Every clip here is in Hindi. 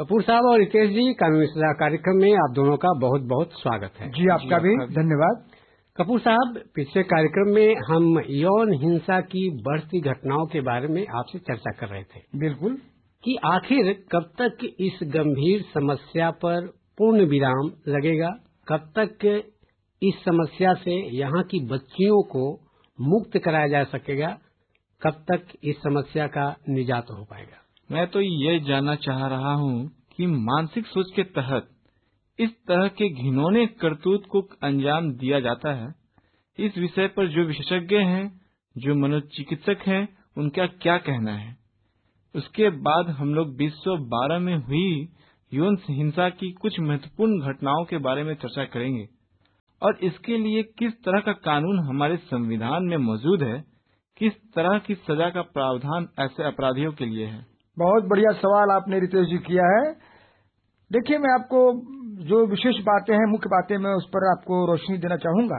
कपूर साहब और रितेश जी, कानूनी सलाह कार्यक्रम में आप दोनों का बहुत बहुत स्वागत है। जी, आपका भी धन्यवाद। कपूर साहब, पिछले कार्यक्रम में हम यौन हिंसा की बढ़ती घटनाओं के बारे में आपसे चर्चा कर रहे थे। बिल्कुल, कि आखिर कब तक इस गंभीर समस्या पर पूर्ण विराम लगेगा, कब तक इस समस्या से यहाँ की बच्चियों को मुक्त कराया जा सकेगा, कब तक इस समस्या का निजात हो पाएगा। मैं तो ये जानना चाह रहा हूँ कि मानसिक सोच के तहत इस तरह के घिनौने करतूत को अंजाम दिया जाता है। इस विषय पर जो विशेषज्ञ हैं, जो मनोचिकित्सक हैं, उनका क्या कहना है। उसके बाद हम लोग 2012 में हुई यौन हिंसा की कुछ महत्वपूर्ण घटनाओं के बारे में चर्चा करेंगे और इसके लिए किस तरह का कानून हमारे संविधान में मौजूद है, किस तरह की सजा का प्रावधान ऐसे अपराधियों के लिए है। बहुत बढ़िया सवाल आपने रितेश जी किया है। देखिए, मैं आपको जो विशेष बातें हैं, मुख्य बातें, मैं उस पर आपको रोशनी देना चाहूंगा।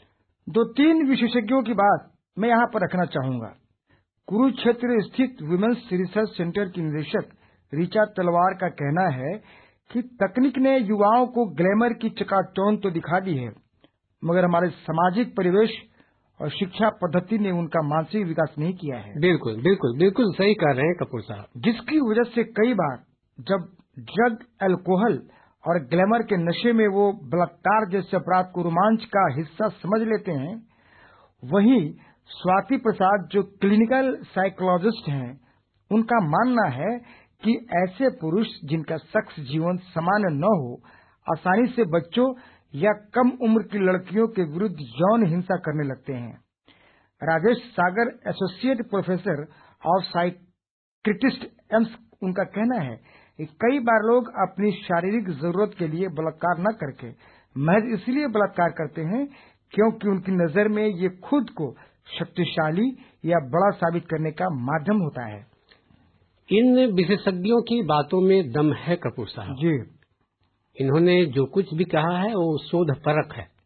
2-3 विशेषज्ञों की बात मैं यहाँ पर रखना चाहूंगा। कुरुक्षेत्र स्थित वुमेन्स रिसर्च सेंटर की निदेशक ऋचा तलवार का कहना है कि तकनीक ने युवाओं को ग्लैमर की चकाचौंध तो दिखा दी है, मगर हमारे सामाजिक परिवेश और शिक्षा पद्धति ने उनका मानसिक विकास नहीं किया है। बिल्कुल बिल्कुल बिल्कुल सही कह रहे हैं कपूर साहब। जिसकी वजह से कई बार जब ड्रग, अल्कोहल और ग्लैमर के नशे में वो बलात्कार जैसे अपराध को रोमांच का हिस्सा समझ लेते हैं, वहीं स्वाति प्रसाद जो क्लिनिकल साइकोलॉजिस्ट हैं, उनका मानना है कि ऐसे पुरुष जिनका सेक्स जीवन सामान्य न हो, आसानी से बच्चों या कम उम्र की लड़कियों के विरुद्ध यौन हिंसा करने लगते हैं। राजेश सागर, associate professor of psychiatrist, AIIMS, उनका कहना है कि कई बार लोग अपनी शारीरिक जरूरत के लिए बलात्कार न करके महज इसलिए बलात्कार करते हैं क्योंकि उनकी नजर में ये खुद को शक्तिशाली या बड़ा साबित करने का माध्यम होता है। इन विशेषज्ञों की बातों में दम है कपूर साहब जी। इन्होंने जो कुछ भी कहा है वो शोध परख है।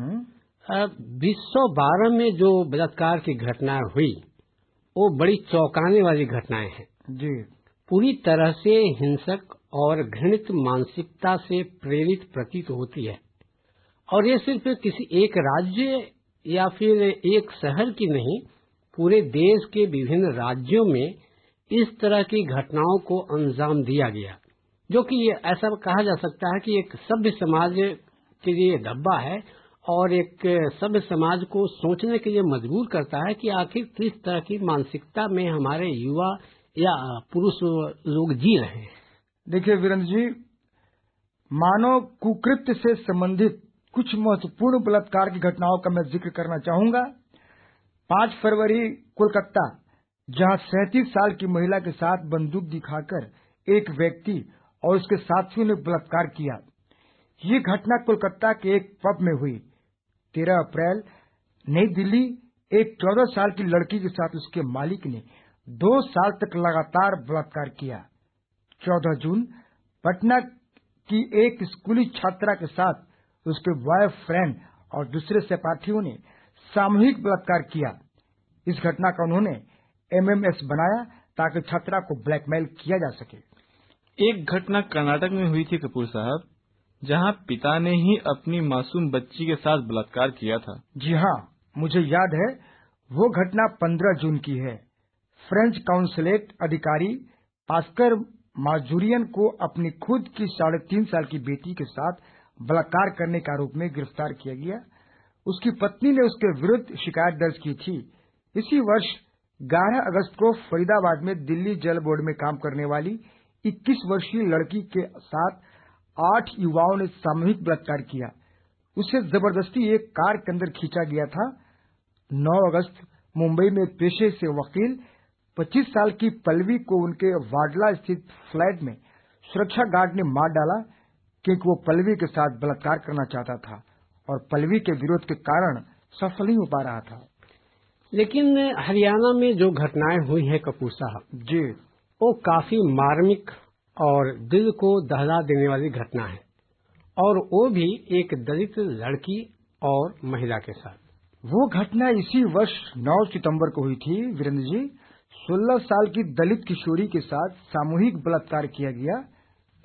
2012 में जो बलात्कार की घटना हुई वो बड़ी चौंकाने वाली घटनाएं हैं जी। पूरी तरह से हिंसक और घृणित मानसिकता से प्रेरित प्रतीत होती है, और ये सिर्फ किसी एक राज्य या फिर एक शहर की नहीं, पूरे देश के विभिन्न राज्यों में इस तरह की घटनाओं को अंजाम दिया गया, जो कि ये ऐसा कहा जा सकता है कि एक सभ्य समाज के लिए धब्बा है और एक सभ्य समाज को सोचने के लिए मजबूर करता है कि आखिर किस तरह की मानसिकता में हमारे युवा या पुरुष लोग जी रहे हैं। देखिए वीरेंद्र जी, मानव कुकृत्य से संबंधित कुछ महत्वपूर्ण बलात्कार की घटनाओं का मैं जिक्र करना चाहूंगा। 5 फरवरी कोलकाता, जहां 37 साल की महिला के साथ बंदूक दिखाकर एक व्यक्ति और उसके साथियों ने बलात्कार किया। ये घटना कोलकाता के एक पब में हुई। 13 अप्रैल नई दिल्ली, एक 14 साल की लड़की के साथ उसके मालिक ने 2 साल तक लगातार बलात्कार किया। 14 जून पटना की एक स्कूली छात्रा के साथ उसके बॉयफ्रेंड और दूसरे सहपाठियों ने सामूहिक बलात्कार किया। इस घटना का उन्होंने एमएमएस बनाया ताकि छात्रा को ब्लैकमेल किया जा सके। एक घटना कर्नाटक में हुई थी कपूर साहब, जहां पिता ने ही अपनी मासूम बच्ची के साथ बलात्कार किया था। जी हाँ, मुझे याद है। वो घटना 15 जून की है। फ्रेंच काउंसलेट अधिकारी पास्कर माजूरियन को अपनी खुद की 3.5 साल की बेटी के साथ बलात्कार करने के आरोप में गिरफ्तार किया गया। उसकी पत्नी ने उसके विरुद्ध शिकायत दर्ज की थी। इसी वर्ष 11 अगस्त को फरीदाबाद में दिल्ली जल बोर्ड में काम करने वाली 21 वर्षीय लड़की के साथ 8 युवाओं ने सामूहिक बलात्कार किया। उसे जबरदस्ती एक कार के अंदर खींचा गया था। 9 अगस्त मुंबई में पेशे से वकील 25 साल की पल्लवी को उनके वाडला स्थित फ्लैट में सुरक्षा गार्ड ने मार डाला क्योंकि वो पल्लवी के साथ बलात्कार करना चाहता था और पल्लवी के विरोध के कारण सफल नहीं हो पा रहा था। लेकिन हरियाणा में जो घटनाएं हुई हैं कपूर साहब जी, वो काफी मार्मिक और दिल को दहला देने वाली घटना है, और वो भी एक दलित लड़की और महिला के साथ। वो घटना इसी वर्ष 9 सितंबर को हुई थी वीरेंद्र जी। 16 साल की दलित किशोरी के साथ सामूहिक बलात्कार किया गया।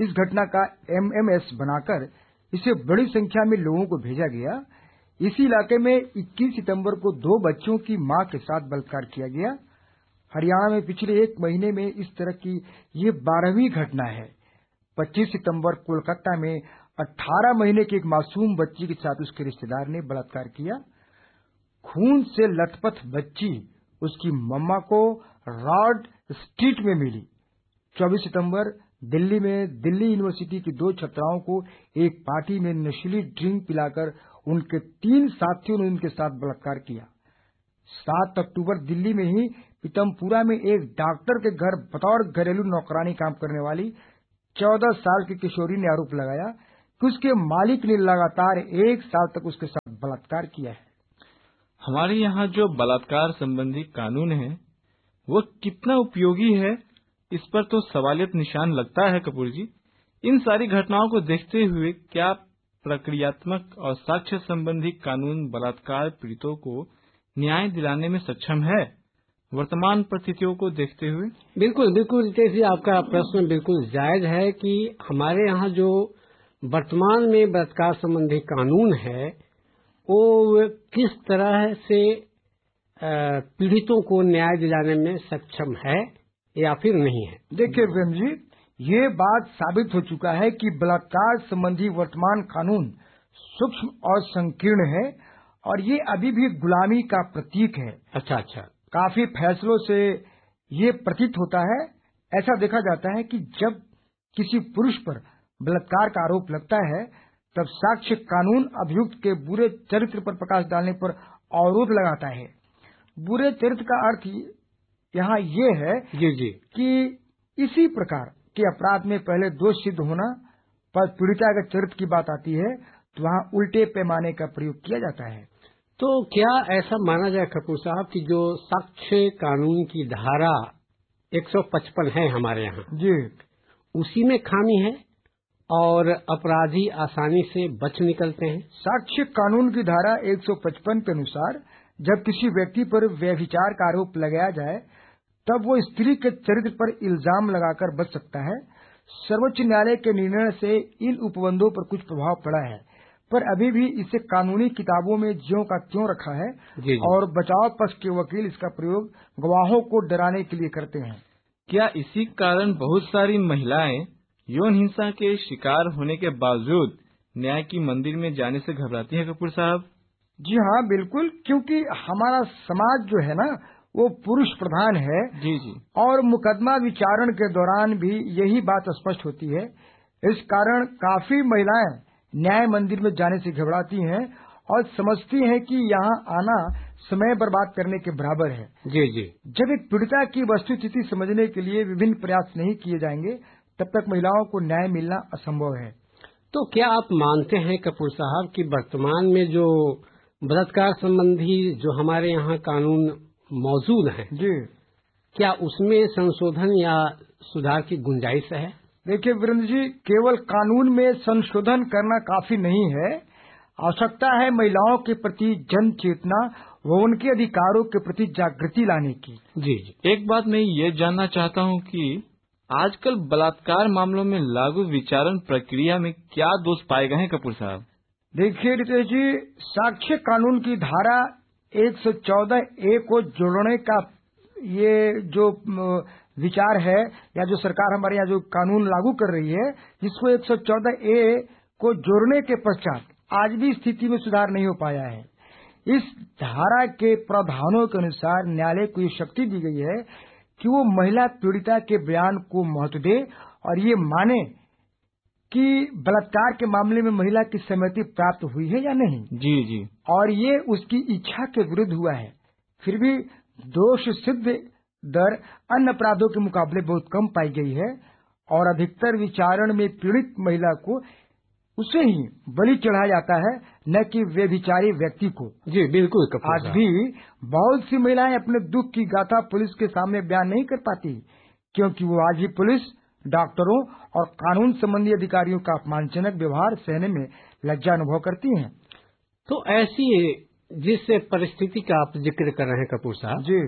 इस घटना का एमएमएस बनाकर इसे बड़ी संख्या में लोगों को भेजा गया। इसी इलाके में 21 सितंबर को 2 बच्चों की मां के साथ बलात्कार किया गया। हरियाणा में पिछले 1 महीने में इस तरह की ये 12वीं घटना है। 25 सितंबर कोलकाता में 18 महीने की एक मासूम बच्ची के साथ उसके रिश्तेदार ने बलात्कार किया। खून से लथपथ बच्ची उसकी मम्मा को रॉड स्ट्रीट में मिली। 24 सितंबर दिल्ली में दिल्ली यूनिवर्सिटी की 2 छात्राओं को एक पार्टी में नशीली ड्रिंक पिलाकर उनके 3 साथियों ने उनके साथ बलात्कार किया। 7 अक्टूबर दिल्ली में ही पीतमपुरा में एक डॉक्टर के घर बतौर घरेलू नौकरानी काम करने वाली 14 साल की किशोरी ने आरोप लगाया कि उसके मालिक ने लगातार 1 साल तक उसके साथ बलात्कार किया है। हमारे यहाँ जो बलात्कार संबंधी कानून है वो कितना उपयोगी है, इस पर तो सवालियत निशान लगता है। कपूर जी, इन सारी घटनाओं को देखते हुए क्या प्रक्रियात्मक और साक्ष्य संबंधी कानून बलात्कार पीड़ितों को न्याय दिलाने में सक्षम है वर्तमान परिस्थितियों को देखते हुए? बिल्कुल बिल्कुल रितेश जी, आपका प्रश्न बिल्कुल जायज है कि हमारे यहाँ जो वर्तमान में बलात्कार संबंधी कानून है वो किस तरह से पीड़ितों को न्याय दिलाने में सक्षम है या फिर नहीं है। देखिए प्रेम जी, ये बात साबित हो चुका है कि बलात्कार संबंधी वर्तमान कानून सूक्ष्म और संकीर्ण है और ये अभी भी गुलामी का प्रतीक है। अच्छा। काफी फैसलों से ये प्रतीत होता है। ऐसा देखा जाता है कि जब किसी पुरुष पर बलात्कार का आरोप लगता है तब साक्ष्य कानून अभियुक्त के बुरे चरित्र पर प्रकाश डालने पर अवरोध लगाता है। बुरे चरित्र का अर्थ यहाँ ये है जी कि इसी प्रकार के अपराध में पहले दोष सिद्ध होना पर पीड़िता के चरित्र की बात आती है तो वहाँ उल्टे पैमाने का प्रयोग किया जाता है। तो क्या ऐसा माना जाए कपूर साहब कि जो साक्ष्य कानून की धारा 155 है हमारे यहाँ जी, उसी में खामी है और अपराधी आसानी से बच निकलते हैं? साक्ष्य कानून की धारा 155 के अनुसार जब किसी व्यक्ति पर व्यभिचार का आरोप लगाया जाए तब वो स्त्री के चरित्र पर इल्जाम लगाकर बच सकता है। सर्वोच्च न्यायालय के निर्णय से इन उपबंधों पर कुछ प्रभाव पड़ा है, पर अभी भी इसे कानूनी किताबों में ज्यों का त्यों रखा है। जी। और बचाव पक्ष के वकील इसका प्रयोग गवाहों को डराने के लिए करते हैं। क्या इसी कारण बहुत सारी महिलाएं यौन हिंसा के शिकार होने के बावजूद न्याय की मंदिर में जाने से घबराती हैं कपूर साहब? जी हाँ, बिल्कुल, क्योंकि हमारा समाज जो है ना वो पुरुष प्रधान है। जी। और मुकदमा विचारण के दौरान भी यही बात स्पष्ट होती है। इस कारण काफी महिलाएं न्याय मंदिर में जाने से घबराती हैं और समझती हैं कि यहाँ आना समय बर्बाद करने के बराबर है। जी। जब एक पीड़िता की वस्तुस्थिति समझने के लिए विभिन्न प्रयास नहीं किए जाएंगे तब तक महिलाओं को न्याय मिलना असंभव है। तो क्या आप मानते हैं कपूर साहब कि वर्तमान में जो बलात्कार संबंधी जो हमारे यहाँ कानून मौजूद है जी, क्या उसमें संशोधन या सुधार की गुंजाइश है? देखिए वीरेंद्र जी, केवल कानून में संशोधन करना काफी नहीं है। आवश्यकता है महिलाओं के प्रति जन चेतना व उनके अधिकारों के प्रति जागृति लाने की। जी। एक बात मैं ये जानना चाहता हूँ कि आजकल बलात्कार मामलों में लागू विचारण प्रक्रिया में क्या दोष पाए गए हैं कपूर साहब? देखिए रितेश जी, साक्ष्य कानून की धारा 114A को जोड़ने का ये जो विचार है या जो सरकार हमारे यहाँ जो कानून लागू कर रही है जिसको 114A को जोड़ने के पश्चात आज भी स्थिति में सुधार नहीं हो पाया है। इस धारा के प्रावधानों के अनुसार न्यायालय को ये शक्ति दी गई है कि वो महिला पीड़िता के बयान को महत्व दे और ये माने कि बलात्कार के मामले में महिला की सहमति प्राप्त हुई है या नहीं। जी। और ये उसकी इच्छा के विरुद्ध हुआ है। फिर भी दोष सिद्ध दर अन्य अपराधों के मुकाबले बहुत कम पाई गई है और अधिकतर विचारण में पीड़ित महिला को उसे ही बलि चढ़ाया जाता है, न कि व्यभिचारी व्यक्ति को। जी बिल्कुल। आज भी बहुत सी महिलाएं अपने दुख की गाथा पुलिस के सामने बयान नहीं कर पाती क्योंकि वो आज भी पुलिस, डॉक्टरों और कानून संबंधी अधिकारियों का अपमानजनक व्यवहार सहने में लज्जा अनुभव करती हैं। तो ऐसी जिस परिस्थिति का आप जिक्र कर रहे हैं कपूर साहब जी,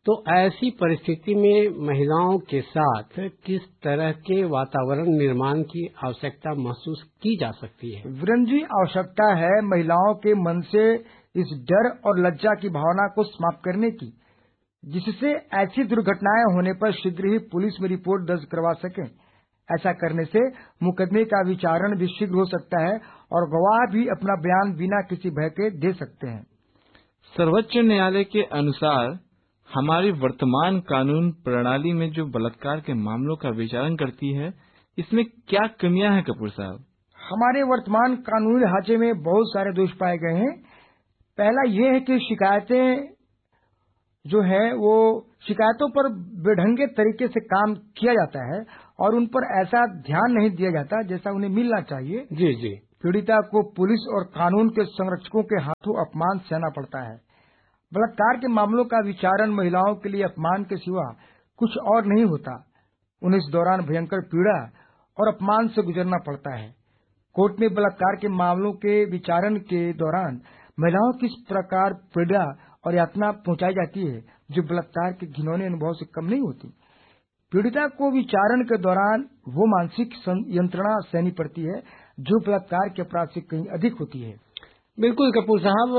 तो ऐसी परिस्थिति में महिलाओं के साथ किस तरह के वातावरण निर्माण की आवश्यकता महसूस की जा सकती है? वीरेंद्र जी, आवश्यकता है महिलाओं के मन से इस डर और लज्जा की भावना को समाप्त करने की, जिससे ऐसी दुर्घटनाएं होने पर शीघ्र ही पुलिस में रिपोर्ट दर्ज करवा सकें। ऐसा करने से मुकदमे का विचारण भी शीघ्र हो सकता है और गवाह भी अपना बयान बिना किसी भय के दे सकते हैं। सर्वोच्च न्यायालय के अनुसार हमारी वर्तमान कानून प्रणाली में जो बलात्कार के मामलों का विचारण करती है, इसमें क्या कमियां हैं कपूर साहब? हमारे वर्तमान कानूनी ढांचे में बहुत सारे दोष पाए गए हैं। पहला ये है कि शिकायतें जो है वो शिकायतों पर बेढंगे तरीके से काम किया जाता है और उन पर ऐसा ध्यान नहीं दिया जाता जैसा उन्हें मिलना चाहिए। जी जी। पीड़िता को पुलिस और कानून के संरक्षकों के हाथों अपमान सहना पड़ता है। बलात्कार के मामलों का विचारण महिलाओं के लिए अपमान के सिवा कुछ और नहीं होता। उन्हें इस दौरान भयंकर पीड़ा और अपमान से गुजरना पड़ता है। कोर्ट में बलात्कार के मामलों के विचारण के दौरान महिलाओं को किस प्रकार पीड़ा और यातना पहुंचाई जाती है, जो बलात्कार के घिनौने अनुभव से कम नहीं होती। पीड़िता को विचारण के दौरान वो मानसिक यंत्रणा सहनी पड़ती है जो बलात्कार के अपराध से कहीं अधिक होती है। बिल्कुल कपूर साहब,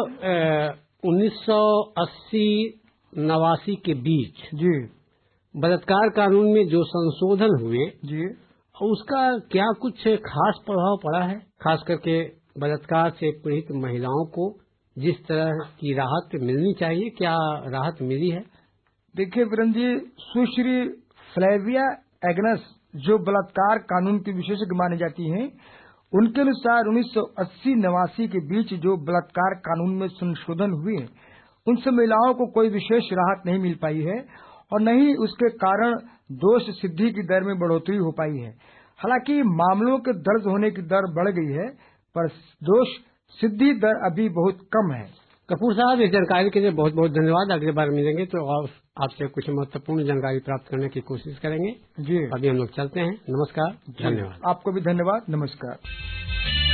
1980-89 के बीच जी बलात्कार कानून में जो संशोधन हुए जी, उसका क्या कुछ खास प्रभाव पड़ा है, खास करके बलात्कार से पीड़ित महिलाओं को जिस तरह की राहत मिलनी चाहिए, क्या राहत मिली है? देखिए वीरेंद्र जी, सुश्री फ्लेविया एग्नेस जो बलात्कार कानून की विशेषज्ञ मानी जाती हैं, उनके अनुसार 1980-89 के बीच जो बलात्कार कानून में संशोधन हुए, उनसे महिलाओं को कोई विशेष राहत नहीं मिल पाई है और न ही उसके कारण दोष सिद्धि की दर में बढ़ोतरी हो पाई है। हालांकि मामलों के दर्ज होने की दर बढ़ गई है, पर दोष सिद्धि दर अभी बहुत कम है। कपूर साहब, इस जानकारी के लिए बहुत बहुत धन्यवाद। अगली बार मिलेंगे तो आपसे कुछ महत्वपूर्ण जानकारी प्राप्त करने की कोशिश करेंगे। जी, अभी हम लोग चलते हैं। नमस्कार, धन्यवाद। आपको भी धन्यवाद, नमस्कार।